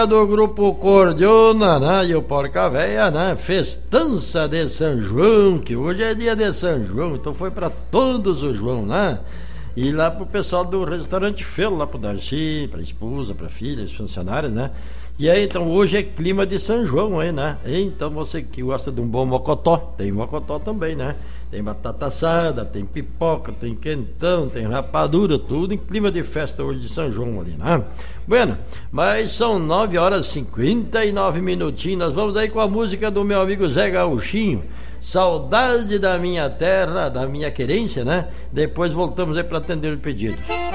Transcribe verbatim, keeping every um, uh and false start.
Do grupo Cordiona, né? E o Porca Véia, né? Festança de São João, que hoje é dia de São João, então foi para todos os João, né? E lá pro pessoal do restaurante Felo, lá pro Darcy, pra esposa, pra filha, os funcionários, né? E aí, então, hoje é clima de São João aí, né? Então, você que gosta de um bom mocotó, tem mocotó também, né? Tem batata assada, tem pipoca, tem quentão, tem rapadura, tudo em clima de festa hoje de São João ali, né? Bueno, mas são nove horas e cinquenta e nove minutinhos. Nós vamos aí com a música do meu amigo Zé Gauchinho, Saudade da Minha Terra, da Minha Querência, né? Depois voltamos aí para atender o pedido.